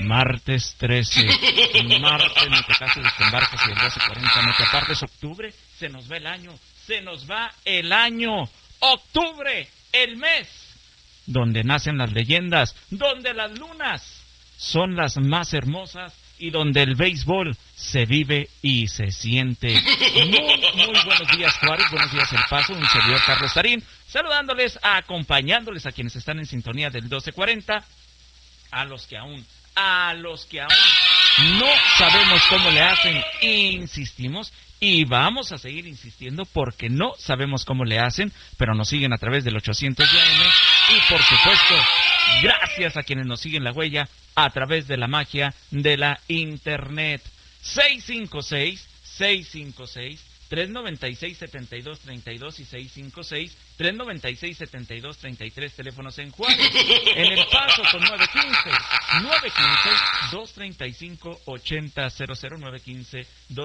Martes 13, martes Metecasi desembarques y el 12:40 Meteapartes. Octubre, se nos va el año, octubre, el mes donde nacen las leyendas, donde las lunas son las más hermosas y donde el béisbol se vive y se siente. Muy buenos días, Juárez, buenos días, El Paso, un servidor Carlos Tarín, saludándoles, acompañándoles a quienes están en sintonía del 12:40, a los que aún no sabemos cómo le hacen, insistimos y vamos a seguir insistiendo porque no sabemos cómo le hacen, pero nos siguen a través del 800 de AM y por supuesto, gracias a quienes nos siguen la huella a través de la magia de la internet. 656-396-7232 y 656-396-7233, teléfonos en Juárez. En El Paso con 915-235-8000,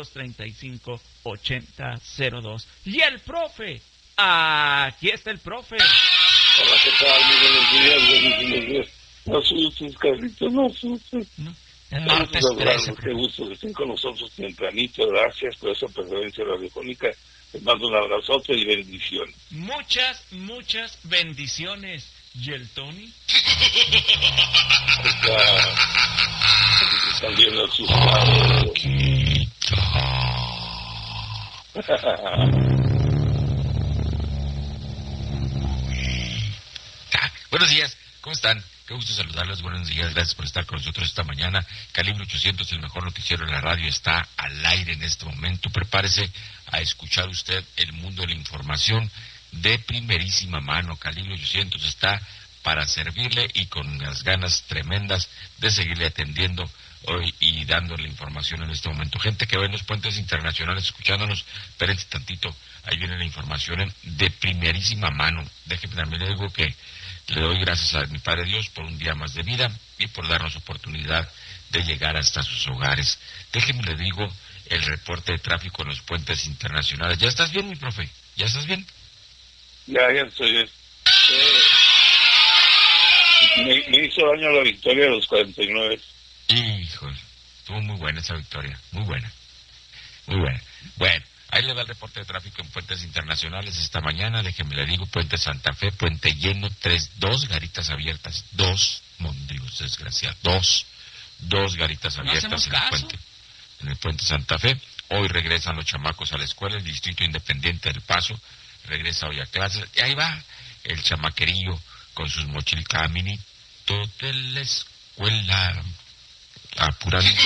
915-235-8002. Y el profe, aquí está el profe. Hola, ¿qué tal? Muy buenos días. No asustes, Carlitos, no asustes. No. Martes 13. Qué gusto que estén con nosotros tempranito. Gracias por esa preferencia radiofónica. Les mando un abrazote y bendiciones. Muchas bendiciones. ¿Y el Tony? Está bien asustado. Buenos días, ¿cómo están? Qué gusto saludarlos, buenos días, gracias por estar con nosotros esta mañana. Calibre 800, el mejor noticiero de la radio, está al aire en este momento. Prepárese a escuchar usted el mundo de la información de primerísima mano. Calibre 800 está para servirle y con las ganas tremendas de seguirle atendiendo hoy y dándole información en este momento. Gente que ve en los puentes internacionales escuchándonos, espérense tantito, ahí viene la información de primerísima mano. Déjeme también le digo que le doy gracias a mi Padre Dios por un día más de vida y por darnos oportunidad de llegar hasta sus hogares. Déjeme le digo el reporte de tráfico en los puentes internacionales. ¿Ya estás bien, mi profe? ¿Ya estás bien? Ya estoy bien. Me hizo daño la victoria de los 49. Híjole, estuvo muy buena esa victoria, muy buena. Bueno, ahí le va el reporte de tráfico en puentes internacionales esta mañana. Déjeme le digo, Puente Santa Fe, puente lleno, dos garitas abiertas, Dios desgraciado, dos garitas abiertas en el puente Santa Fe. Hoy regresan los chamacos a la escuela, el Distrito Independiente del Paso regresa hoy a clases, y ahí va el chamaquerillo con sus mochilas, caminito de la escuela, apurándose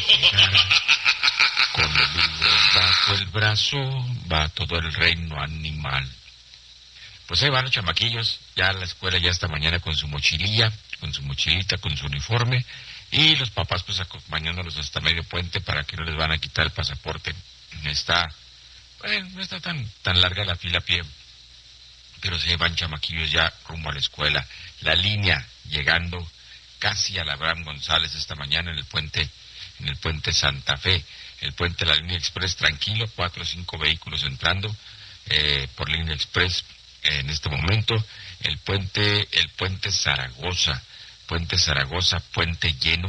con los libros bajo el brazo, va todo el reino animal. Pues ahí van los chamaquillos, ya a la escuela ya esta mañana con su mochilita, con su uniforme, y los papás pues acompañándolos hasta medio puente para que no les van a quitar el pasaporte. No está tan larga la fila a pie, pero se van chamaquillos ya rumbo a la escuela. La línea llegando casi a la Abraham González esta mañana en el puente Santa Fe. El puente de la línea express tranquilo, 4 o 5 vehículos entrando por línea express en este momento. El puente Zaragoza, puente lleno,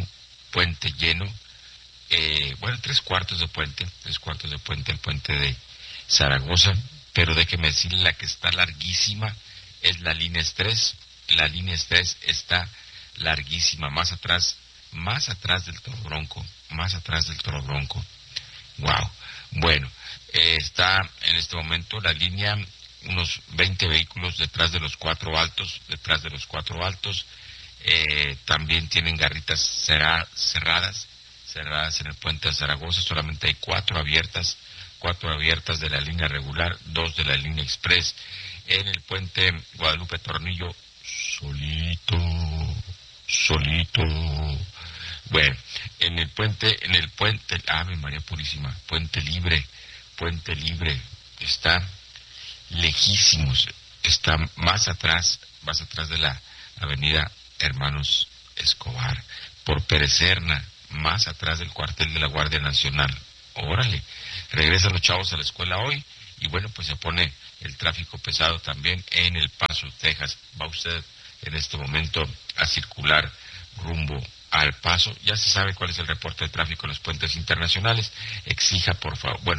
tres cuartos de puente, el puente de Zaragoza, pero déjeme decirle, la que está larguísima es la línea express. La línea express está larguísima, más atrás del Toro Bronco. Wow. Bueno, está en este momento la línea, unos 20 vehículos detrás de los cuatro altos. También tienen garritas cerradas en el puente de Zaragoza. Solamente hay cuatro abiertas de la línea regular, 2 de la línea express. En el puente Guadalupe Tornillo, solito. Bueno, en el puente, Ave María Purísima, puente libre, está lejísimos, está más atrás de la avenida Hermanos Escobar, por Perecerna, más atrás del cuartel de la Guardia Nacional. Órale, regresan los chavos a la escuela hoy, y bueno, pues se pone el tráfico pesado también en El Paso, Texas. Va usted en este momento a circular rumbo al Paso. Ya se sabe cuál es el reporte de tráfico en los puentes internacionales. Elija por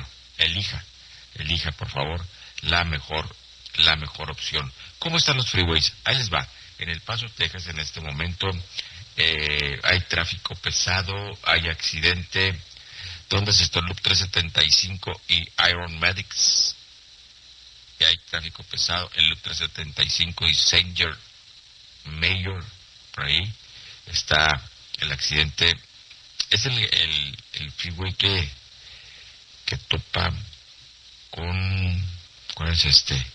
favor la mejor opción. ¿Cómo están los freeways? Ahí les va. En El Paso, Texas, en este momento hay tráfico pesado, hay accidente. ¿Dónde se está el Loop 375 y Iron Medics? Y hay tráfico pesado, el Loop 375 y Sanger Mayor, por ahí está el accidente. Es el freeway que topa con... ¿Cuál es este?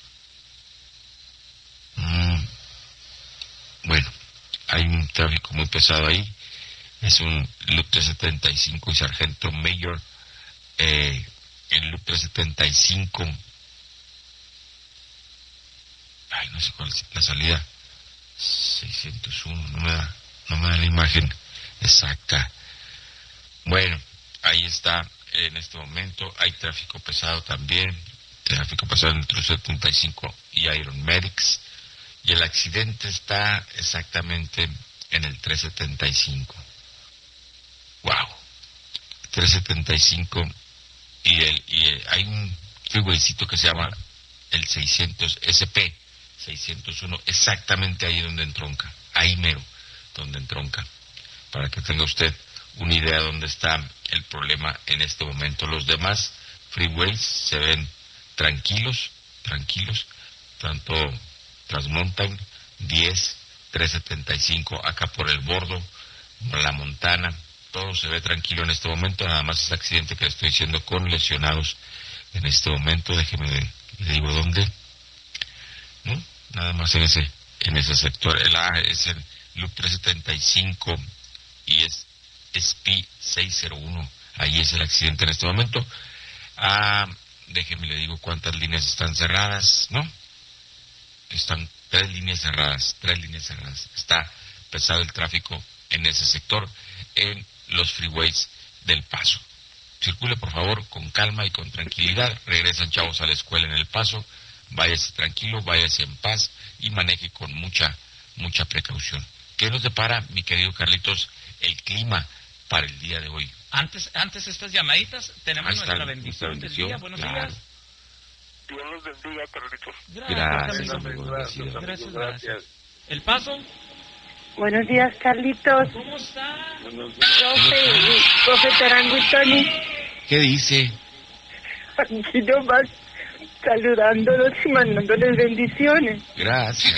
Bueno, hay un tráfico muy pesado ahí. Es un Loop 375 y Sargento Mayor. El Loop 375. Ay, no sé cuál es la salida. 601, no me da la imagen exacta. Bueno, ahí está. En este momento hay tráfico pesado también. Tráfico pesado en el 375 y Iron Medics. Y el accidente está exactamente en el 375. Wow. 375 y hay un freewaycito que se llama el 600 SP 601, exactamente ahí donde entronca, ahí mero donde entronca, para que tenga usted una idea de dónde está el problema en este momento. Los demás freeways se ven tranquilos, tanto Transmountain 10, 375 acá por el Bordo, La Montana, todo se ve tranquilo en este momento. Nada más ese accidente que le estoy diciendo con lesionados en este momento. Déjeme le digo dónde, ¿no? Nada más en ese sector. Es el Loop 375 y es SP 601. Ahí es el accidente en este momento. Déjeme le digo cuántas líneas están cerradas, ¿no? Están 3 líneas cerradas. Está pesado el tráfico en ese sector, en los freeways del Paso. Circule por favor con calma y con tranquilidad. Regresan chavos a la escuela en El Paso. Váyase tranquilo, váyase en paz y maneje con mucha precaución. ¿Qué nos depara, mi querido Carlitos, el clima para el día de hoy? Antes estas llamaditas, tenemos nuestra bendición del día. Buenos días. Dios los bendiga, Carlitos. Gracias. ¿El Paso? Buenos días, Carlitos. ¿Cómo está? Profe Tarango y Tony. ¿Qué dice? Aquí nomás saludándolos y mandándoles bendiciones. Gracias.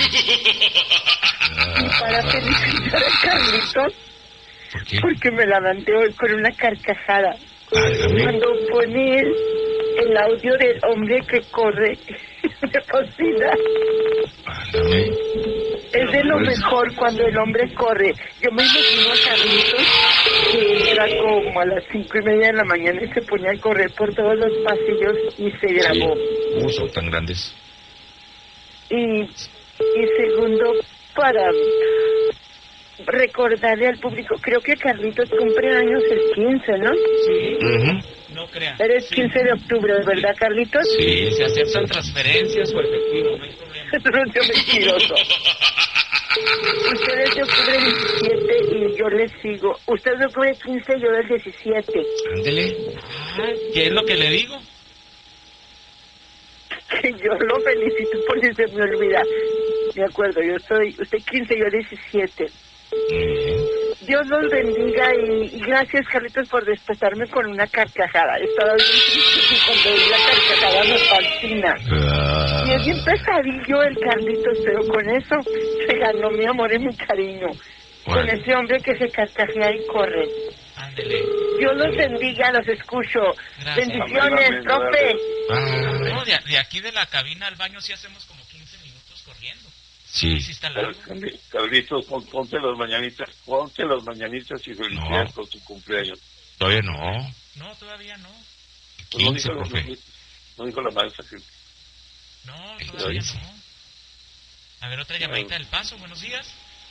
Y para felicitar a Carlitos, ¿por qué? porque me levanté hoy con una carcajada. Cuando pone el audio del hombre que corre, me fascina. Válgame. Es de lo mejor cuando el hombre corre. Yo me imagino a Carlitos que era como a las 5:30 de la mañana y se ponía a correr por todos los pasillos y se grabó. Sí. Son tan grandes. Y segundo, para recordarle al público, creo que Carlitos cumple años el 15, ¿no? Sí. Uh-huh. No crean. Eres 15 de octubre, ¿verdad, Carlitos? Sí. Se aceptan transferencias o efectivo, no hay problema. Renuncio mentiroso. Usted es de octubre 17 y yo le sigo. Usted es de octubre 15 y yo del 17. Ándele. ¿Qué es lo que le digo? Que yo lo felicito por si se me olvida. De acuerdo, usted 15 y yo 17. Dios los bendiga y gracias, Carlitos, por despertarme con una carcajada. Estaba bien triste y cuando oí la carcajada me fascina. Y es bien pesadillo el Carlitos, pero con eso se ganó mi amor y mi cariño. Bueno. Con ese hombre que se carcajea y corre. Ándele. Dios los bendiga, los escucho. Gracias. Bendiciones, profe. No, de aquí de la cabina al baño sí hacemos como 15 minutos corriendo. Sí. Sí está largo. Carlitos, ponte las mañanitas y felicidades por tu cumpleaños. Todavía no. No, todavía no. 15, profe. No dijo la maestra que... No, todavía no. A ver, otra llamadita del Paso, buenos días.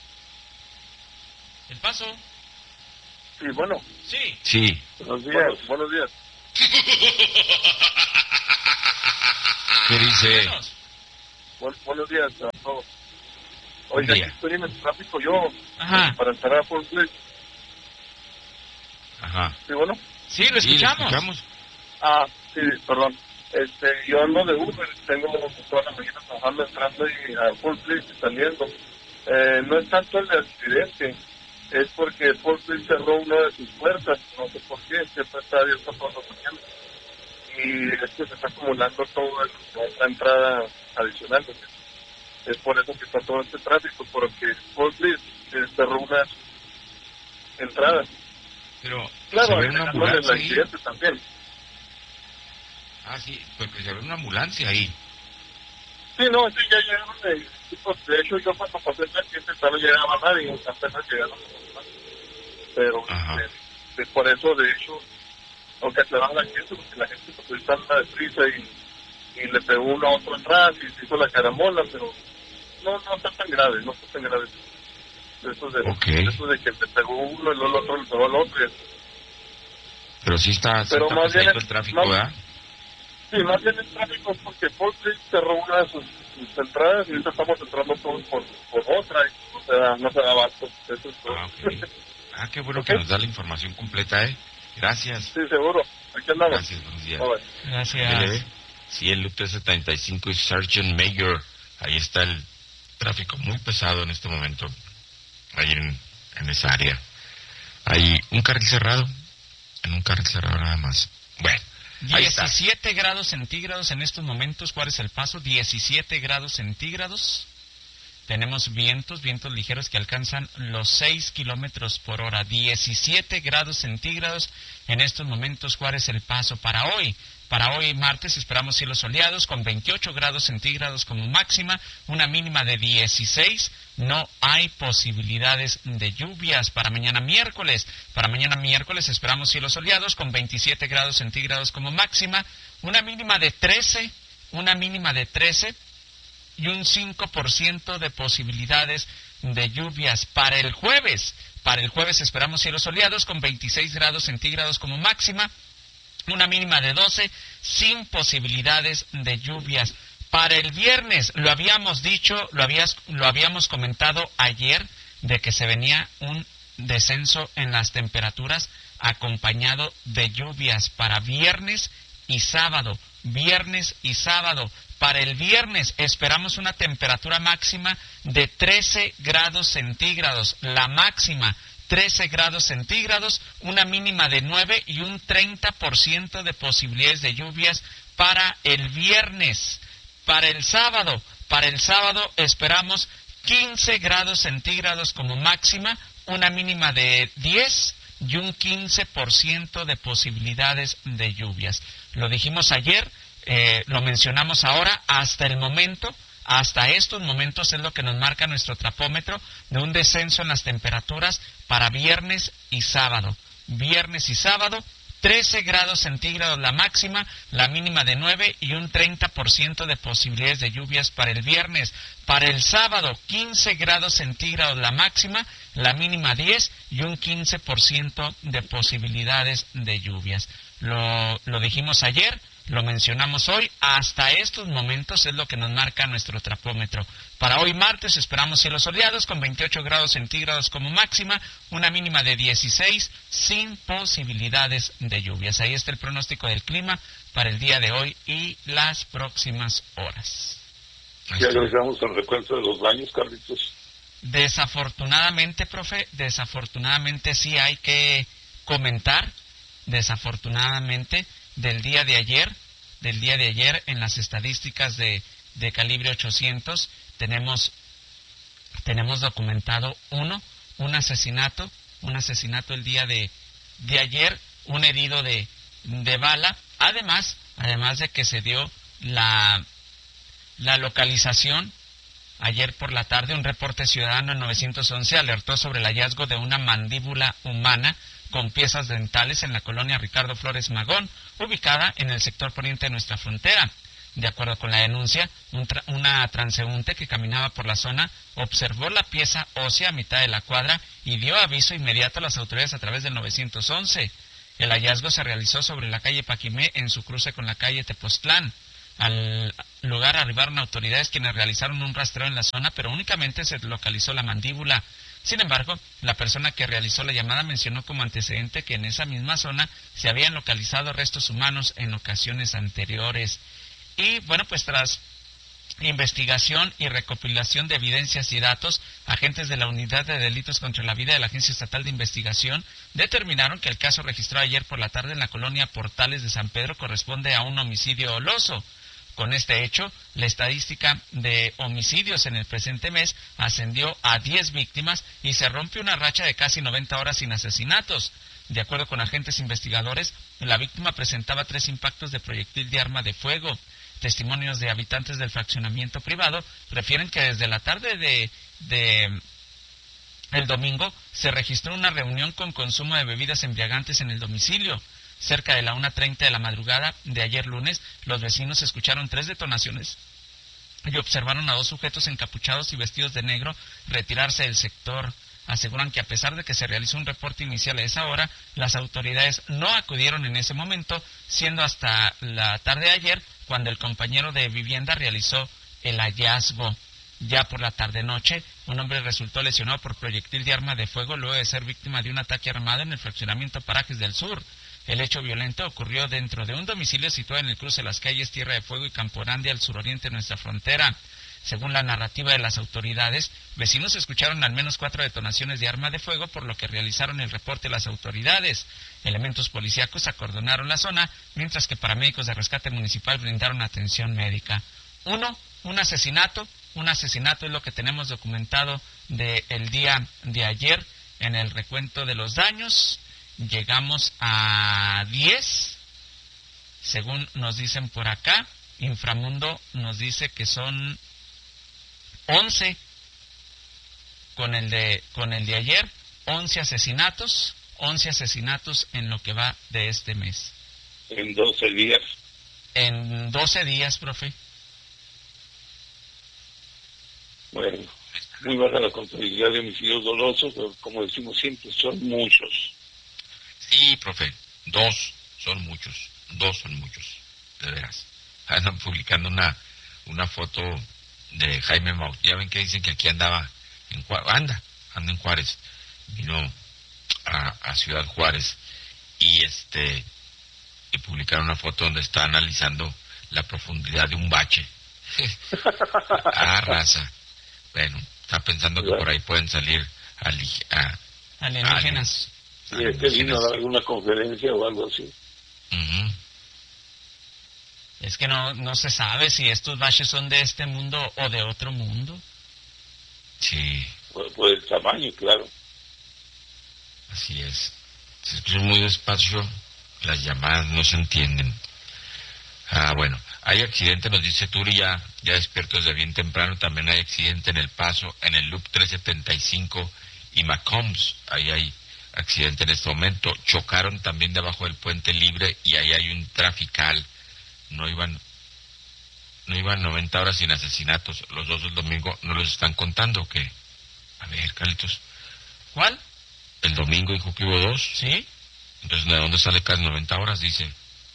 ¿El Paso? Sí, bueno. Sí. Sí. Buenos días. ¿Qué dice? Buenos días a todos. Oiga, estoy en el tráfico yo, para entrar a Fort Bliss. Ajá. ¿Sí, bueno? Sí, lo escuchamos. Sí, perdón. Yo ando de Uber, tengo toda la mañana trabajando, entrando a Fort Bliss y saliendo. No es tanto el accidente, es porque Fort Bliss cerró una de sus puertas, no sé por qué, siempre está abierto todos los mañanas. Y es que se está acumulando toda la entrada adicional. Es por eso que está todo este tráfico, porque Fort Bliss cerró una de sus entradas. Pero, claro, ¿se ve una ambulancia el accidente también. Sí, porque se ve una ambulancia ahí. Sí, no, sí, ya llegaron de hecho, yo cuando pasé el accidente no llegaba nadie, apenas llegaron. Pero por eso, de hecho, ocasionaba la gente, porque la gente pues estaba deprisa y le pegó uno a otro atrás y se hizo la caramola, pero no está tan grave, Eso de que le pegó uno y luego el otro le pegó al otro. Pero sí está más bien el tráfico, ¿verdad? Sí, más bien el tráfico es porque Fort Bliss cerró una de sus entradas y ahorita estamos entrando todos por otra y no se da abasto. Eso es todo. Okay. Qué bueno que nos da la información completa, ¿eh? Gracias. Sí, seguro. Aquí andamos. Gracias, buenos días. Gracias. Sí, el UT75 y Sergeant Major. Ahí está el tráfico muy pesado en este momento. Ahí en esa área. Hay un carril cerrado. En un carril cerrado nada más. Bueno. 17 grados centígrados en estos momentos. ¿Cuál es el paso? 17 grados centígrados. Tenemos vientos ligeros que alcanzan los 6 kilómetros por hora. 17 grados centígrados en estos momentos. ¿Cuál es el paso para hoy? Para hoy martes esperamos cielos soleados con 28 grados centígrados como máxima, una mínima de 16. No hay posibilidades de lluvias. Para mañana miércoles esperamos cielos soleados con 27 grados centígrados como máxima, una mínima de 13 y un 5% de posibilidades de lluvias. Para el jueves esperamos cielos soleados con 26 grados centígrados como máxima, una mínima de 12, sin posibilidades de lluvias. Para el viernes, lo habíamos dicho, lo habíamos comentado ayer, de que se venía un descenso en las temperaturas acompañado de lluvias para viernes y sábado. Para el viernes esperamos una temperatura máxima de 13 grados centígrados, la máxima 13 grados centígrados, una mínima de 9 y un 30% de posibilidades de lluvias para el viernes. Para el sábado esperamos 15 grados centígrados como máxima, una mínima de 10 y un 15% de posibilidades de lluvias. Lo dijimos ayer, lo mencionamos ahora, hasta estos momentos es lo que nos marca nuestro trapómetro de un descenso en las temperaturas para viernes y sábado. 13 grados centígrados la máxima, la mínima de 9 y un 30% de posibilidades de lluvias para el viernes. Para el sábado, 15 grados centígrados la máxima, la mínima 10 y un 15% de posibilidades de lluvias. Lo dijimos ayer, lo mencionamos hoy, hasta estos momentos es lo que nos marca nuestro trapómetro. Para hoy martes esperamos cielos soleados con 28 grados centígrados como máxima, una mínima de 16 sin posibilidades de lluvias. Ahí está el pronóstico del clima para el día de hoy y las próximas horas. ¿Ya agregamos el recuento de los daños, Carlitos? Desafortunadamente, profe, sí hay que comentar, del día de ayer en las estadísticas de calibre 800 tenemos documentado un asesinato el día de ayer, un herido de bala, además de que se dio la localización. Ayer por la tarde un reporte ciudadano en 911 alertó sobre el hallazgo de una mandíbula humana con piezas dentales en la colonia Ricardo Flores Magón, ubicada en el sector poniente de nuestra frontera. De acuerdo con la denuncia, una transeúnte que caminaba por la zona observó la pieza ósea a mitad de la cuadra y dio aviso inmediato a las autoridades a través del 911. El hallazgo se realizó sobre la calle Paquimé en su cruce con la calle Tepoztlán. Al lugar arribaron autoridades quienes realizaron un rastreo en la zona, pero únicamente se localizó la mandíbula. Sin embargo, la persona que realizó la llamada mencionó como antecedente que en esa misma zona se habían localizado restos humanos en ocasiones anteriores. Y bueno, pues tras investigación y recopilación de evidencias y datos, agentes de la Unidad de Delitos contra la Vida de la Agencia Estatal de Investigación determinaron que el caso registrado ayer por la tarde en la colonia Portales de San Pedro corresponde a un homicidio doloso. Con este hecho, la estadística de homicidios en el presente mes ascendió a 10 víctimas y se rompe una racha de casi 90 horas sin asesinatos. De acuerdo con agentes investigadores, la víctima presentaba 3 impactos de proyectil de arma de fuego. Testimonios de habitantes del fraccionamiento privado refieren que desde la tarde de el domingo se registró una reunión con consumo de bebidas embriagantes en el domicilio. Cerca de la 1:30 de la madrugada de ayer lunes, los vecinos escucharon 3 detonaciones y observaron a 2 sujetos encapuchados y vestidos de negro retirarse del sector. Aseguran que a pesar de que se realizó un reporte inicial a esa hora, las autoridades no acudieron en ese momento, siendo hasta la tarde de ayer cuando el compañero de vivienda realizó el hallazgo. Ya por la tarde-noche, un hombre resultó lesionado por proyectil de arma de fuego luego de ser víctima de un ataque armado en el fraccionamiento Parajes del Sur. El hecho violento ocurrió dentro de un domicilio situado en el cruce de las calles Tierra de Fuego y Camporandia al suroriente de nuestra frontera. Según la narrativa de las autoridades, vecinos escucharon al menos 4 detonaciones de arma de fuego, por lo que realizaron el reporte a las autoridades. Elementos policíacos acordonaron la zona, mientras que paramédicos de rescate municipal brindaron atención médica. Un asesinato es lo que tenemos documentado del día de ayer en el recuento de los daños. Llegamos a 10, según nos dicen por acá. Inframundo nos dice que son 11 con el de ayer, 11 asesinatos en lo que va de este mes. En 12 días. En 12 días, profe. Bueno, muy baja la contabilidad de homicidios dolosos, pero como decimos siempre, son muchos. Sí, profe, 2 son muchos, de veras. Andan publicando una foto de Jaime Maussan. Ya ven que dicen que aquí anda en Juárez. Vino a Ciudad Juárez y publicaron una foto donde está analizando la profundidad de un bache. Raza. Bueno, está pensando que por ahí pueden salir alienígenas. Sí, vino a dar alguna conferencia o algo así. Uh-huh. Es que no se sabe si estos baches son de este mundo o de otro mundo. Sí. Por el tamaño, claro. Así es. Se escucha muy despacio, las llamadas no se entienden. Bueno, hay accidente, nos dice Turi, ya despierto desde bien temprano. También hay accidente en El Paso, en el Loop 375 y Macombs. Ahí hay accidente en este momento. Chocaron también debajo del puente libre y ahí hay un trafical. No iban 90 horas sin asesinatos. Los 2 del domingo no los están contando, ¿o qué? A ver, Carlitos. ¿Cuál? El domingo dijo que hubo 2. ¿Sí? Entonces, ¿de dónde sale casi 90 horas? Dice.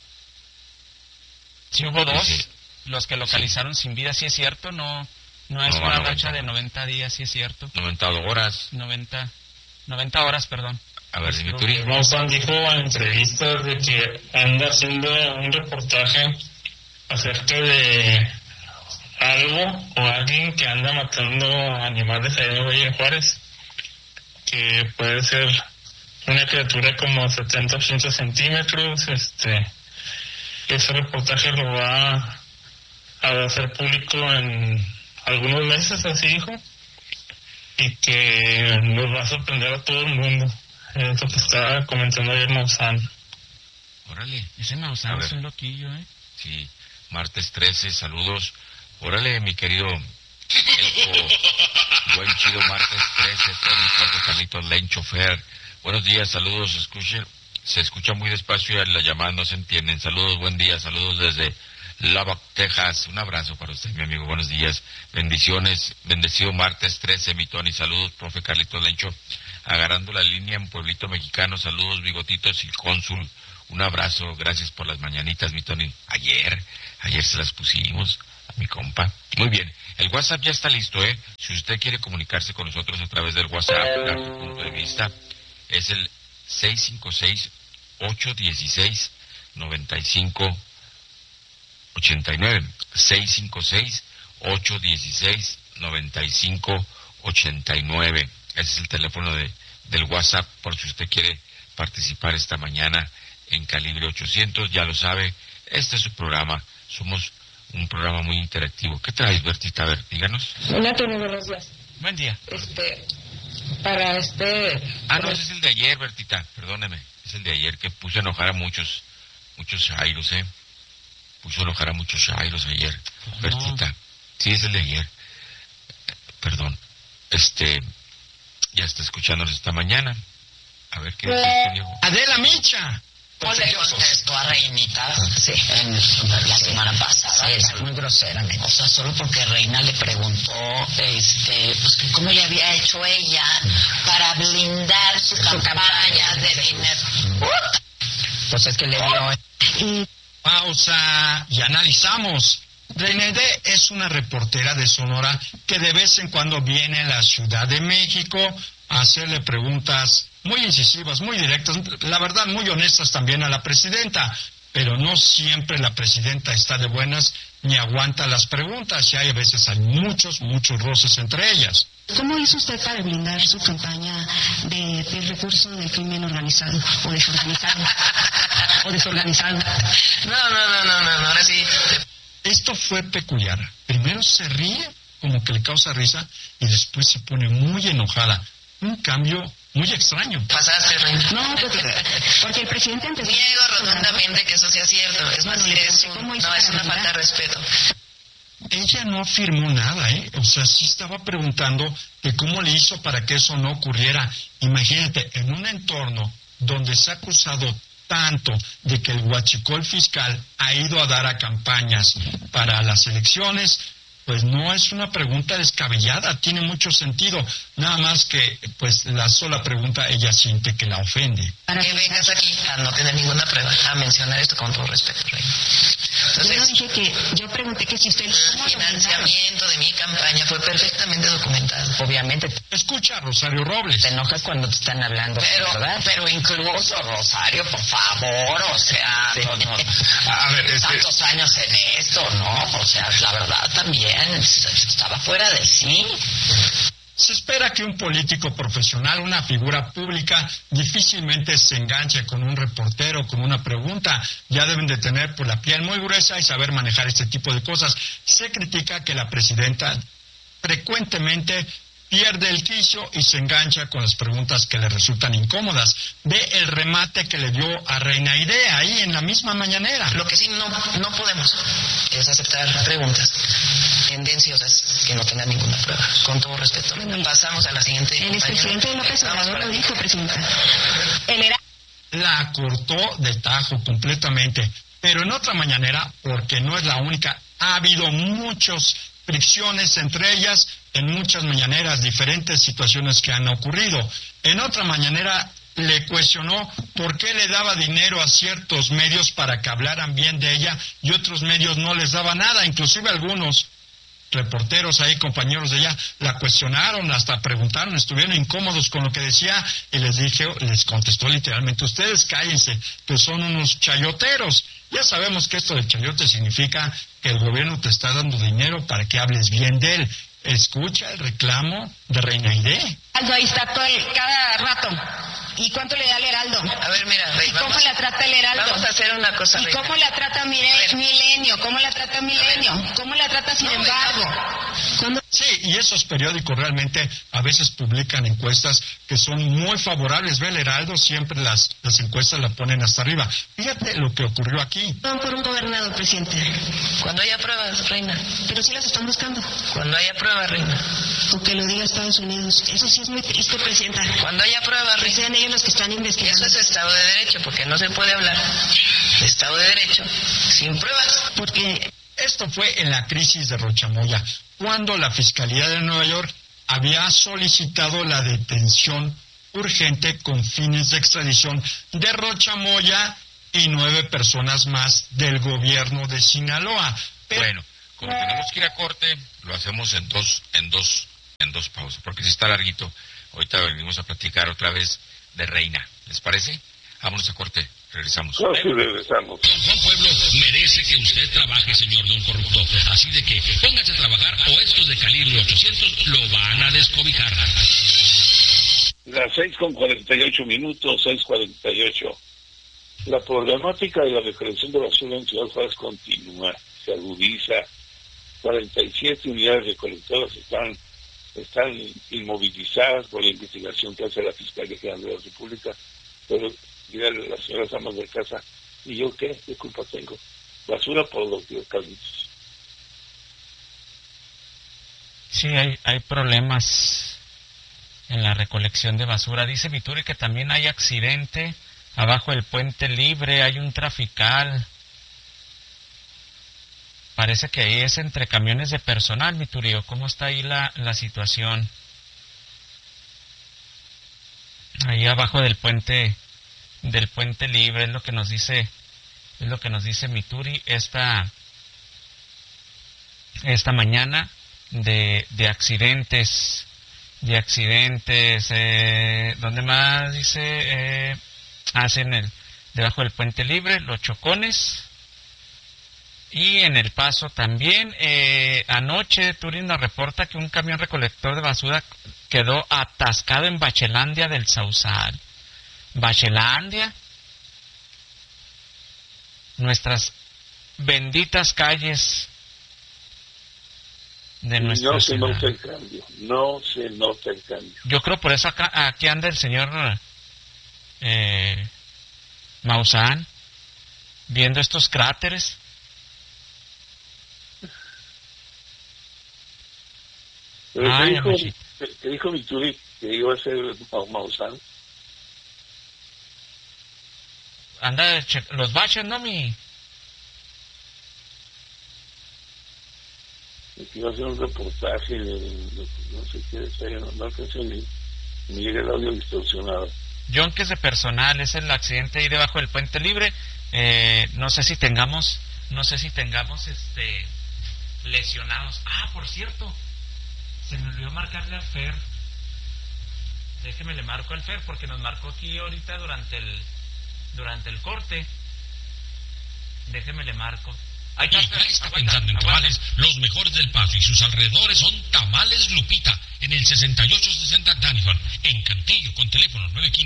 Sí hubo 2. Dice, los que localizaron sin vida, sí es cierto. No es una racha de 90 días, sí es cierto. 90 horas. 90 horas, perdón. A ver, Dimitri. Maussan dijo en entrevistas de que anda haciendo un reportaje acerca de algo o alguien que anda matando animales ahí en Juárez, que puede ser una criatura como 70-80 centímetros. Ese reportaje lo va a hacer público en algunos meses, así dijo, y que nos va a sorprender a todo el mundo. Es lo que estaba comentando ayer Maussan. Órale. Ese Maussan es un loquillo, ¿eh? Sí, martes 13, saludos. Órale, mi querido buen chido martes 13, Tony, Carlitos, Len, chofer. Buenos días, saludos, se escucha muy despacio y las llamadas no se entienden. Saludos, buen día, saludos desde Lubbock, Texas. Un abrazo para usted, mi amigo, buenos días. Bendiciones, bendecido martes 13, mi Tony. Saludos, profe Carlitos Lencho. agarrando la línea en Pueblito Mexicano. Saludos, bigotitos y cónsul. Un abrazo, gracias por las mañanitas, mi Tony. Ayer se las pusimos a mi compa. Muy bien, el WhatsApp ya está listo, ¿eh? Si usted quiere comunicarse con nosotros a través del WhatsApp, dar su punto de vista, es el 656-816-9589. 656-816-9589. Ese es el teléfono del WhatsApp por si usted quiere participar esta mañana en Calibre 800. Ya lo sabe, este es su programa. Somos un programa muy interactivo. ¿Qué traes, Bertita? A ver, díganos. Hola, Tony, buenos días. Buen día. No, ese es el de ayer, Bertita, perdóneme. Es el de ayer que puso a enojar a muchos chairos, ¿eh? Puso a enojar a muchos chairos ayer, Bertita. Sí, es el de ayer. Perdón. Ya está escuchándonos esta mañana. A ver qué dice este viejo. Adela Micha. ¿Cómo le contestó a Reinita? Sí, la semana pasada. Sí, es muy grosera. O sea, solo porque Reina le preguntó, pues, cómo le había hecho ella para blindar su campaña de dinero. Pues es que le dio... Pausa y analizamos. Reinaide es una reportera de Sonora que de vez en cuando viene a la Ciudad de México a hacerle preguntas muy incisivas, muy directas, la verdad muy honestas también a la presidenta, pero no siempre la presidenta está de buenas ni aguanta las preguntas, y hay veces hay muchos roces entre ellas. ¿Cómo hizo usted para blindar su campaña del recurso del crimen organizado o desorganizado? No, ahora sí. Esto fue peculiar. Primero se ríe, como que le causa risa, y después se pone muy enojada. Un cambio muy extraño. Pasaste, Reina. No, porque el presidente empezó... Niego rotundamente que eso sea cierto. Es más, es una falta de respeto. Ella no afirmó nada, ¿eh? O sea, sí estaba preguntando que cómo le hizo para que eso no ocurriera. Imagínate, en un entorno donde se ha acusado tanto de que el huachicol fiscal ha ido a dar a campañas para las elecciones, pues no es una pregunta descabellada, tiene mucho sentido, nada más que pues la sola pregunta ella siente que la ofende. Para que vengas aquí a no tener ninguna prueba, a mencionar esto con todo respeto, Reina. Entonces, yo pregunté que si usted... El financiamiento de mi campaña fue perfectamente documentado. Obviamente. Escucha, Rosario Robles. Te enojas cuando te están hablando, ¿verdad? Pero incluso, Rosario, por favor, o sea... Sí. A ver, tantos años en esto, ¿no? O sea, la verdad también estaba fuera de sí. Se espera que un político profesional, una figura pública, difícilmente se enganche con un reportero, con una pregunta. Ya deben de tener por la piel muy gruesa y saber manejar este tipo de cosas. Se critica que la presidenta frecuentemente pierde el quicio y se engancha con las preguntas que le resultan incómodas. Ve el remate que le dio a Reinaide ahí en la misma mañanera. Lo que sí no podemos es aceptar preguntas tendenciosas que no tengan ninguna prueba. Con todo respeto. Pasamos a la siguiente. El expresidente López Obrador lo dijo, presidenta. La cortó de tajo completamente. Pero en otra mañanera, porque no es la única, ha habido muchas fricciones entre ellas en muchas mañaneras, diferentes situaciones que han ocurrido. En otra mañanera le cuestionó por qué le daba dinero a ciertos medios para que hablaran bien de ella y otros medios no les daba nada, inclusive algunos reporteros ahí, compañeros de ella, la cuestionaron, hasta preguntaron, estuvieron incómodos con lo que decía y les contestó literalmente, ustedes cállense, que son unos chayoteros. Ya sabemos que esto de chayote significa que el gobierno te está dando dinero para que hables bien de él. Escucha el reclamo de Reinaide. Ahí está cada rato. ¿Y cuánto le da el Heraldo? A ver, mira, Rey, ¿y cómo la trata el Heraldo? Vamos a hacer una cosa, ¿Y cómo la trata Milenio? ¿Cómo la trata Milenio? ¿Cómo la trata Sin Embargo? Sí, y esos periódicos realmente a veces publican encuestas que son muy favorables. Ve el Heraldo, siempre las encuestas la ponen hasta arriba. Fíjate lo que ocurrió aquí. Van por un gobernador, presidente. Cuando haya pruebas, Reina. Pero sí las están buscando. Cuando haya pruebas, Reina. O que lo diga Estados Unidos. Eso sí es muy triste, presidenta. Cuando haya pruebas, Reina. Sean ellos los que están investigando. Eso es Estado de Derecho, porque no se puede hablar de Estado de Derecho sin pruebas. Porque esto fue en la crisis de Rochamoya, cuando la Fiscalía de Nueva York había solicitado la detención urgente con fines de extradición de Rocha Moya y 9 personas más del gobierno de Sinaloa. Bueno, como tenemos que ir a corte, lo hacemos en dos pausas, porque si está larguito, ahorita venimos a platicar otra vez de Reina. ¿Les parece? Vámonos a corte, regresamos. No, sí, regresamos. Don Juan Pueblo merece que usted trabaje, señor don corrupto. Así de que póngase a trabajar o estos de calibre 800 lo van a descobijar. Las 6:48, 6:48. La problemática de la recolección de basura en Ciudad Juárez continúa, se agudiza. 47 unidades recolectoras están inmovilizadas por la investigación que hace la Fiscalía General de la República, pero dígale a las señoras amas de casa, ¿y yo qué? ¿Qué culpa tengo? Basura por los Carlitos. Sí, hay problemas en la recolección de basura. Dice Vituri que también hay accidente abajo del Puente Libre, hay un trafical. Parece que ahí es entre camiones de personal, Vituri. ¿Cómo está ahí la situación? Ahí abajo del Puente Libre es lo que nos dice Mituri esta mañana de accidentes. ¿Dónde más dice? Hacen debajo del Puente Libre, Los Chocones, y en El Paso también. Anoche Turín nos reporta que un camión recolector de basura quedó atascado en Bachelandia del Sausal. Bachelandia, nuestras benditas calles de nuestra ciudad. No se nota el cambio. Yo creo por eso aquí anda el señor Maussan viendo estos cráteres. Pero ¿qué dijo Mituri que iba a ser Maussan? Anda, los baches, ¿no, mi? Que iba a hacer un reportaje no sé qué, no alcancé ni llegué el audio distorsionado. Yonques de personal, es el accidente ahí debajo del Puente Libre. No sé si tengamos lesionados. Por cierto, se me olvidó marcarle al Fer. Déjeme le marco al Fer porque nos marcó aquí ahorita durante el corte. Déjeme le marco. Y ya está pensando en tamales, los mejores del Paso y sus alrededores son Tamales Lupita, en el 6860 Danison, en Cantillo, con teléfono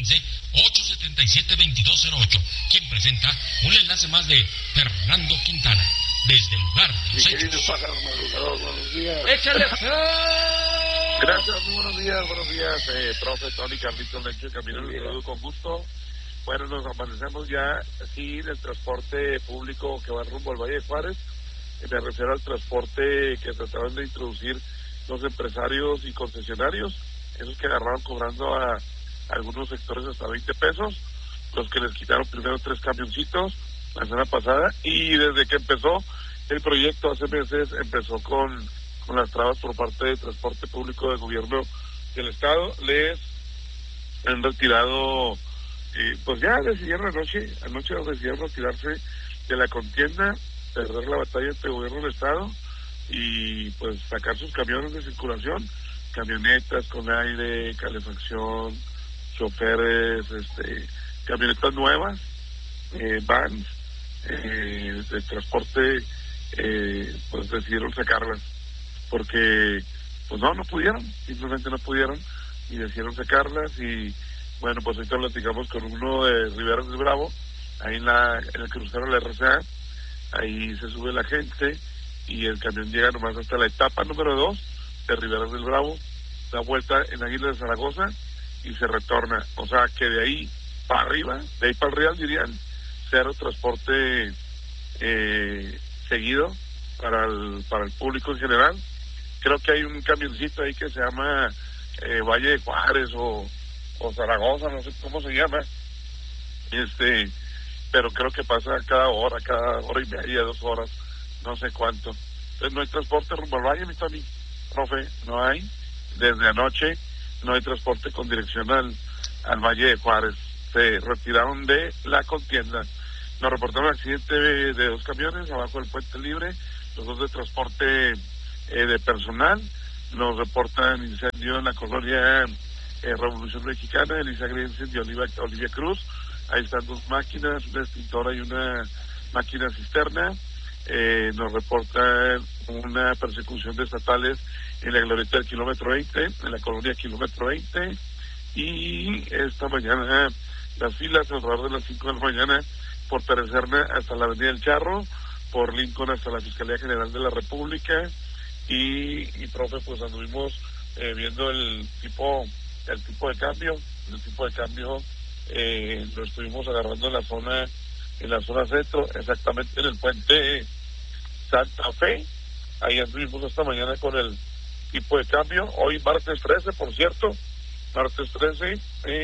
915-877-2208, quien presenta un enlace más de Fernando Quintana, desde el lugar de los hechos. Buenos días. ¡Échale! Gracias, muy buenos días, profe Tony Carlitos Lecho, Camino, les saludo con gusto. Bueno, nos amanecemos ya aquí del transporte público que va rumbo al Valle de Juárez. Me refiero al transporte que trataban de introducir los empresarios y concesionarios, esos que agarraron cobrando a algunos sectores hasta 20 pesos, los que les quitaron primero 3 camioncitos la semana pasada, y desde que empezó el proyecto hace meses empezó con las trabas por parte del transporte público del gobierno del estado. Les han retirado, pues ya decidieron anoche decidieron retirarse de la contienda, perder la batalla entre el gobierno del estado y pues sacar sus camiones de circulación, camionetas con aire, calefacción, choferes, camionetas nuevas, vans, de transporte, pues decidieron sacarlas porque pues no pudieron, simplemente no pudieron y decidieron sacarlas. Y bueno, pues ahorita platicamos con uno de Riberas del Bravo, ahí en el crucero de la RCA. Ahí se sube la gente y el camión llega nomás hasta la etapa número 2 de Riberas del Bravo, da vuelta en Águila de Zaragoza y se retorna. O sea que de ahí para arriba, de ahí para el Real, dirían, cero transporte seguido para el público en general. Creo que hay un camioncito ahí que se llama Valle de Juárez o Zaragoza, no sé cómo se llama, pero creo que pasa cada hora y media, 2 horas, no sé cuánto. Entonces no hay transporte rumbo al valle, mi Tony, profe, no hay. Desde anoche no hay transporte con dirección al al Valle de Juárez. Se retiraron de la contienda. Nos reportaron un accidente de 2 camiones abajo del Puente Libre, los 2 de transporte de personal. Nos reportan incendio en la colonia Revolución Mexicana, Elisa Griensen de Olivia Cruz. Ahí están 2 máquinas, una extintora y una máquina cisterna. Nos reportan una persecución de estatales en la glorieta del kilómetro 20, en la colonia kilómetro 20. Y esta mañana las filas alrededor de las 5 de la mañana por Perecerna hasta la Avenida del Charro, por Lincoln hasta la Fiscalía General de la República. Y profe, pues anduvimos viendo el tipo de cambio. El tipo de cambio lo estuvimos agarrando en la zona centro, exactamente en el puente Santa Fe. Ahí anduvimos esta mañana con el tipo de cambio. Hoy martes 13, por cierto, martes 13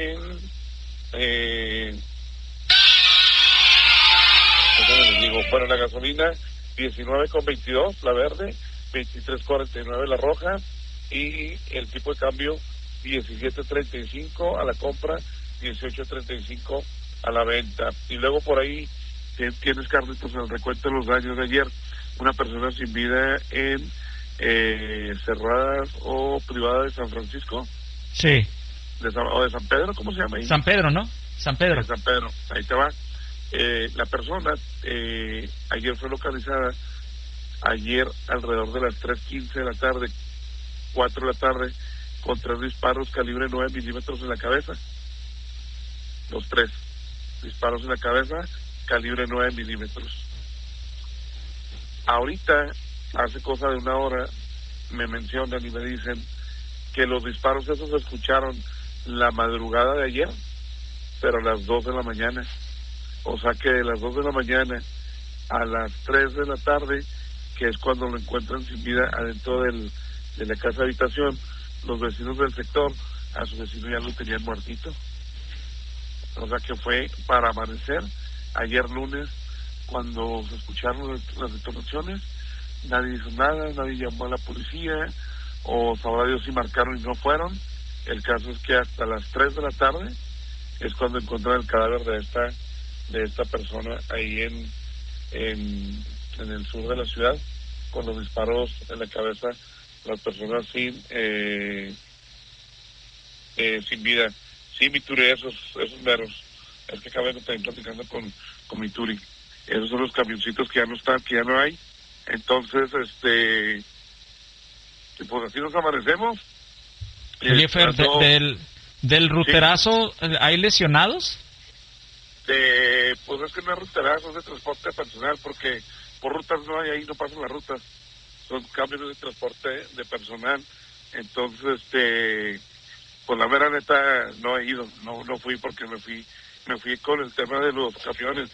bueno, la gasolina 19,22 la verde, 23,49 la roja, y el tipo de cambio 17.35 a la compra, 18.35 a la venta. Y luego por ahí tienes, Carlitos, en el recuento de los daños de ayer, una persona sin vida en Cerradas o Privada de San Francisco. Sí. O de San Pedro, ¿cómo se llama ahí? San Pedro, ¿no? San Pedro. San Pedro, ahí te va. La persona ayer fue localizada, ayer alrededor de las 3:15 de la tarde, 4 de la tarde, con 3 disparos calibre 9 milímetros en la cabeza. Los 3 disparos en la cabeza, calibre 9 milímetros. Ahorita, hace cosa de una hora, me mencionan y me dicen que los disparos esos se escucharon la madrugada de ayer, pero a las 2 de la mañana. O sea que de las 2 de la mañana a las 3 de la tarde, que es cuando lo encuentran sin vida adentro de la casa habitación, los vecinos del sector, a su vecino ya lo tenían muertito. O sea que fue para amanecer, ayer lunes, cuando se escucharon las detonaciones, nadie hizo nada, nadie llamó a la policía, o sabrá Dios si marcaron y no fueron. El caso es que hasta las 3 de la tarde es cuando encontraron el cadáver de esta persona ahí en el sur de la ciudad, con los disparos en la cabeza, las personas sin vida. Sí, mi Turi, esos meros. Es que acabé también platicando con mi Turi. Esos son los camioncitos que ya no están, que ya no hay. Entonces, pues así nos amanecemos. Oye, Fer, del ruterazo, ¿sí? ¿Hay lesionados? Pues es que no es ruterazo, es de transporte personal, porque por rutas no hay, ahí no pasan las rutas, son camiones de transporte de personal. Entonces, pues la mera neta no he ido, no fui, porque me fui con el tema de los camiones,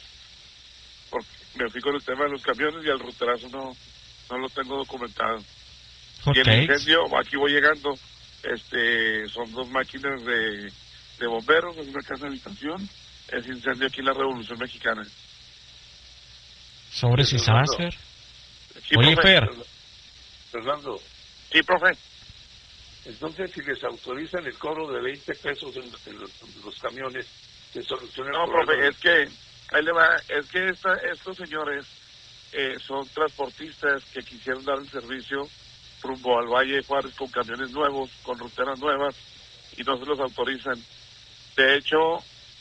y al ruterazo no lo tengo documentado. Okay. Y el incendio, aquí voy llegando, son 2 máquinas de bomberos, es una casa de habitación. Es incendio aquí en la Revolución Mexicana. ¿Sobre si sabes, Fer? Sí, oye, profe. Fer. Fernando. Sí, profe. Entonces, si les autorizan el cobro de 20 pesos en los camiones, se soluciona el problema. No, profe, es que, ahí le va, es que estos señores son transportistas que quisieron dar el servicio rumbo al Valle de Juárez con camiones nuevos, con ruteras nuevas, y no se los autorizan. De hecho,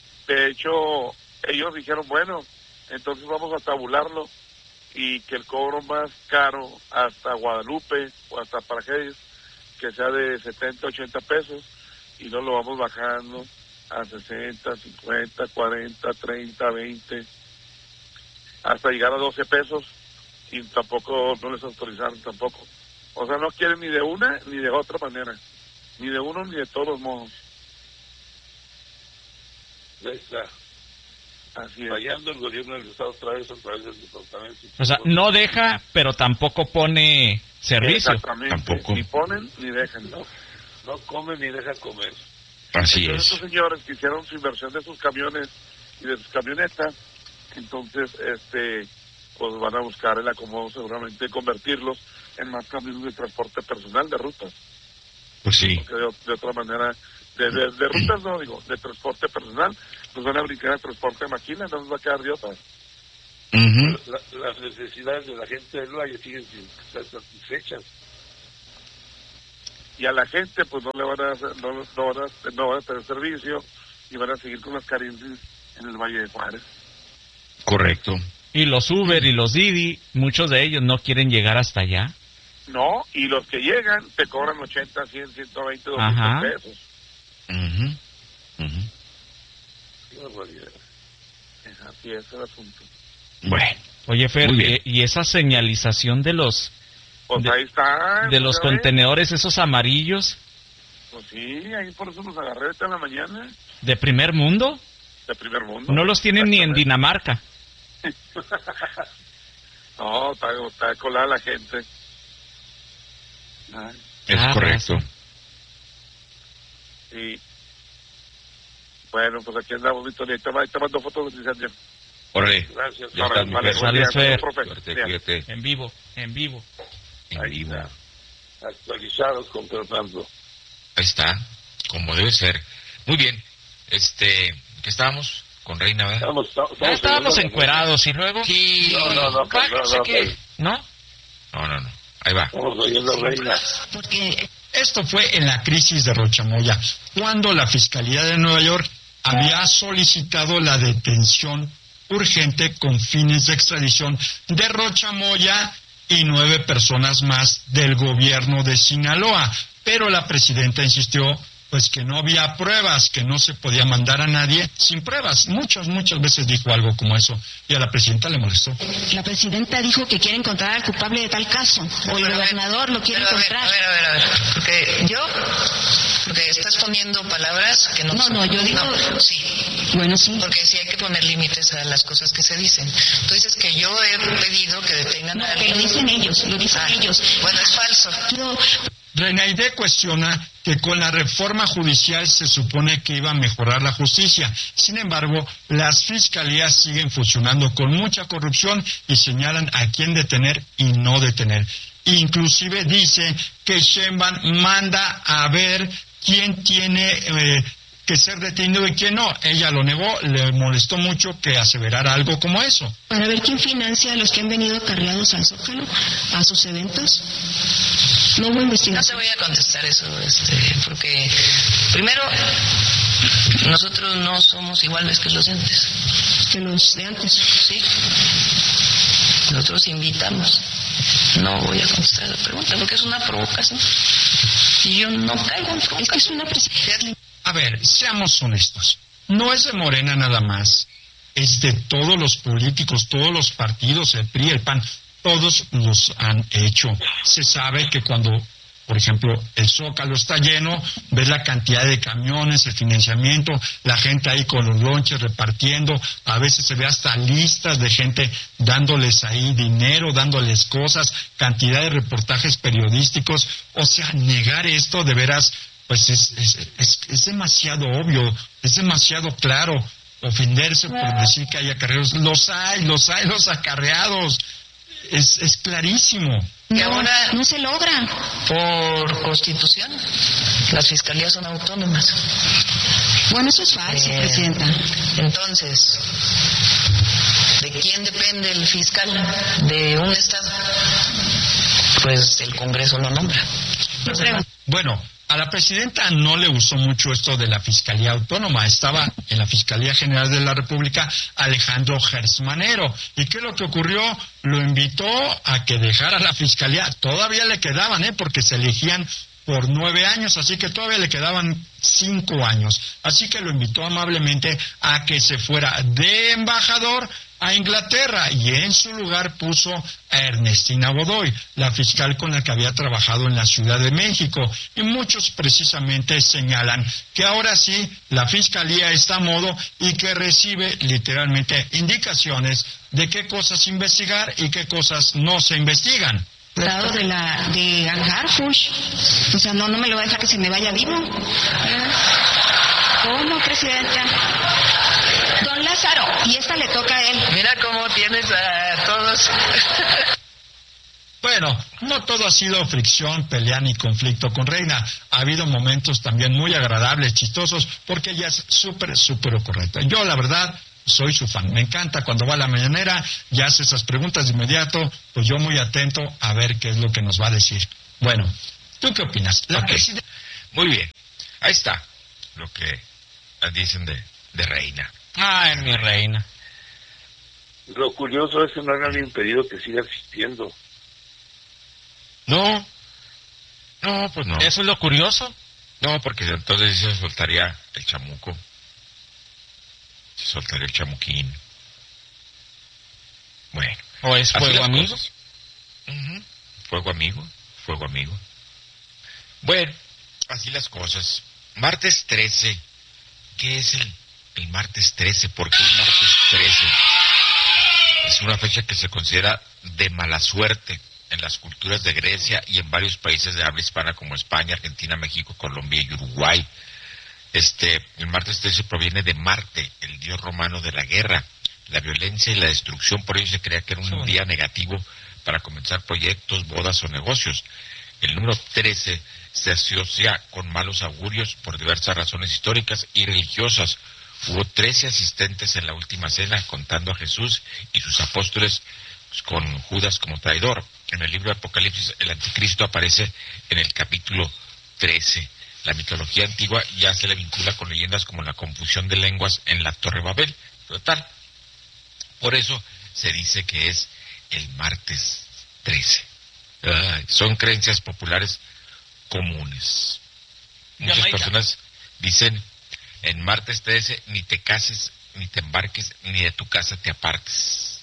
ellos dijeron, bueno, entonces vamos a tabularlo, y que el cobro más caro hasta Guadalupe o hasta Parajes, que sea de 70, 80 pesos, y no lo vamos bajando a 60, 50, 40, 30, 20, hasta llegar a 12 pesos, y tampoco, no les autorizaron tampoco. O sea, no quieren ni de una ni de otra manera, ni de uno ni de todos los modos. Ya está. Así es. Fallando el gobierno del Estado otra vez a través del departamento. O sea, no deja, pero tampoco pone servicio. Exactamente. Tampoco. Ni ponen ni dejan, ¿no? No comen ni dejan comer. Así entonces, es. Estos señores que hicieron su inversión de sus camiones y de sus camionetas, entonces, pues van a buscar el acomodo seguramente, convertirlos en más camiones de transporte personal de rutas. Pues sí. Porque de otra manera De rutas no, digo, de transporte personal, nos van a brincar al transporte de máquina, no nos va a quedar de otra. Las necesidades de la gente del valle siguen sin estar satisfechas. Y a la gente pues no le van a hacer, no van a tener servicio y van a seguir con las carencias en el Valle de Juárez. Correcto. Y los Uber y los Didi, muchos de ellos no quieren llegar hasta allá. No, y los que llegan te cobran 80, 100, 120, 200 pesos. Qué barbaridad. Así es el asunto. Bueno. Oye, Fer, ¿y esa señalización de los... Pues ahí está. De los contenedores esos amarillos? Pues sí, ahí por eso los agarré esta en la mañana. ¿De primer mundo? De primer mundo. No los tienen ni en Dinamarca. No, está colada la gente. Es correcto. Sí. Bueno, pues aquí andamos, Victoria. Te mando fotos de incendio. Órale. Gracias. Sales, Fer. Cuídate. En vivo. Actualizados con Fernando. Ahí está, como debe ser. Muy bien. ¿Qué estábamos? Con Reina, ¿verdad? Estábamos encuerados y luego... Sí. No. No. Ahí va. Estamos oyendo Reina. Porque esto fue en la crisis de Rocha Moya, cuando la Fiscalía de Nueva York había solicitado la detención urgente con fines de extradición de Rocha Moya y 9 personas más del gobierno de Sinaloa. Pero la presidenta insistió pues que no había pruebas, que no se podía mandar a nadie sin pruebas. Muchas veces dijo algo como eso y a la presidenta le molestó. La presidenta dijo que quiere encontrar al culpable de tal caso, o el gobernador lo quiere encontrar. A ver, porque estás poniendo palabras que no son. No, yo digo... No, sí. Bueno, sí. Porque sí hay que poner límites a las cosas que se dicen. Tú dices que yo he pedido que detengan a alguien. Lo dicen ellos. Bueno, es falso. Renaide cuestiona que con la reforma judicial se supone que iba a mejorar la justicia. Sin embargo, las fiscalías siguen funcionando con mucha corrupción y señalan a quién detener y no detener. Inclusive dice que Sheinbaum manda a ver quién tiene que ser detenido y quién no. Ella lo negó, le molestó mucho que aseverara algo como eso. Para ver quién financia a los que han venido carreados al Zócalo, a sus eventos. No hubo investigación. No te voy a contestar eso, porque primero, nosotros no somos iguales que los de antes. Que los de antes. Sí. Nosotros invitamos. No voy a contestar la pregunta porque es una provocación. Y yo no caigo en provocación. Es que es una presidencia. A ver, seamos honestos. No es de Morena nada más. Es de todos los políticos, todos los partidos, el PRI, el PAN. Todos los han hecho. Se sabe que cuando, por ejemplo, el Zócalo está lleno, ves la cantidad de camiones, el financiamiento, la gente ahí con los lonches repartiendo, a veces se ve hasta listas de gente dándoles ahí dinero, dándoles cosas, cantidad de reportajes periodísticos. O sea, negar esto de veras, pues es demasiado obvio, es demasiado claro. Ofenderse por decir que hay acarreados. Los hay los acarreados. Es clarísimo. Y ahora no se logra. Por constitución, las fiscalías son autónomas. Bueno, eso es falso, presidenta. Entonces, ¿de quién depende el fiscal de un estado? Pues el Congreso lo nombra. Bueno, a la presidenta no le gustó mucho esto de la Fiscalía Autónoma. Estaba en la Fiscalía General de la República Alejandro Gersmanero. ¿Y qué es lo que ocurrió? Lo invitó a que dejara la Fiscalía. Todavía le quedaban, porque se elegían por 9 años, así que todavía le quedaban 5 años. Así que lo invitó amablemente a que se fuera de embajador a Inglaterra y en su lugar puso a Ernestina Godoy, la fiscal con la que había trabajado en la Ciudad de México. Y muchos precisamente señalan que ahora sí la fiscalía está a modo y que recibe literalmente indicaciones de qué cosas investigar y qué cosas no se investigan. Lado de Harfush. O sea, no me lo va a dejar que se me vaya vivo. ¿Cómo, presidenta? Don Lázaro, y esta le toca a él. Mira cómo tienes a todos. Bueno, no todo ha sido fricción, pelea ni conflicto con Reina. Ha habido momentos también muy agradables, chistosos, porque ella es súper correcta. Yo, la verdad, soy su fan. Me encanta cuando va a la mañanera y hace esas preguntas de inmediato, pues yo muy atento a ver qué es lo que nos va a decir. Bueno, ¿tú qué opinas? Muy bien. Ahí está lo que dicen de Reina. Ay, mi reina. Lo curioso es que no hayan impedido que siga existiendo. No, pues no. ¿Eso es lo curioso? No, porque entonces se soltaría el chamuco. Se soltaría el chamuquín. Bueno. ¿O es fuego amigo? Fuego amigo. Bueno, así las cosas. Martes 13. ¿Qué es el martes 13? ¿Por qué el martes 13? Es una fecha que se considera de mala suerte en las culturas de Grecia y en varios países de habla hispana como España, Argentina, México, Colombia y Uruguay. El martes 13 proviene de Marte, el dios romano de la guerra, la violencia y la destrucción. Por ello se creía que era un día negativo para comenzar proyectos, bodas o negocios. El número 13 se asocia con malos augurios por diversas razones históricas y religiosas. Hubo 13 asistentes en la última cena, contando a Jesús y sus apóstoles, con Judas como traidor. En el libro de Apocalipsis, el anticristo aparece en el capítulo 13. La mitología antigua ya se le vincula con leyendas como la confusión de lenguas en la Torre Babel. Total. Por eso se dice que es el martes 13. Son creencias populares comunes. Muchas personas dicen, en martes 13 ni te cases, ni te embarques, ni de tu casa te apartes.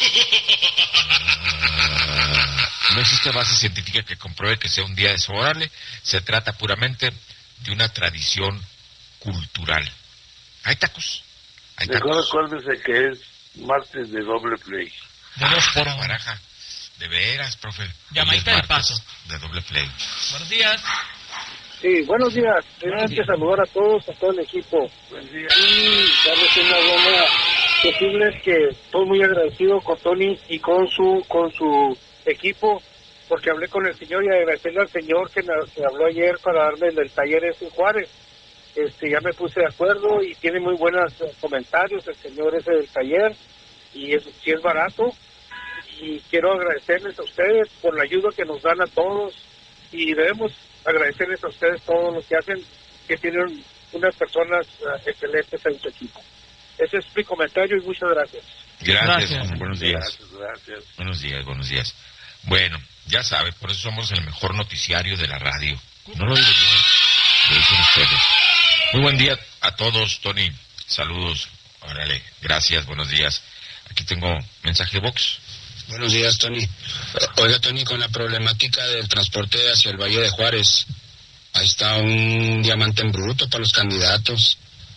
No existe base científica que compruebe que sea un día desfavorable. Se trata puramente de una tradición cultural. Hay tacos. Mejor acuérdese que es martes de doble play. De 2 por 1. Baraja. De veras, profe. Llamadita de paso. De doble play. Buenos días. Sí, buenos días. Tengo que saludar a todos, a todo el equipo. Buen día. Y darles una buena decirles que estoy muy agradecido con Tony y con su equipo, porque hablé con el señor y agradecerle al señor que habló ayer para darme el taller ese en Juárez. Ya me puse de acuerdo y tiene muy buenos comentarios el señor ese del taller, y sí es barato, y quiero agradecerles a ustedes por la ayuda que nos dan a todos, y debemos agradecerles a ustedes todo lo que hacen, que tienen unas personas excelentes en su equipo. Ese es mi comentario y muchas gracias. Gracias. Buenos días. Gracias. Buenos días. Bueno, ya sabe, por eso somos el mejor noticiario de la radio. No lo digo yo, lo dicen ustedes. Muy buen día a todos, Tony. Saludos. Órale, gracias, buenos días. Aquí tengo mensaje box. Buenos días, Tony. Oiga, Tony, con la problemática del transporte hacia el Valle de Juárez, ahí está un diamante en bruto para los candidatos.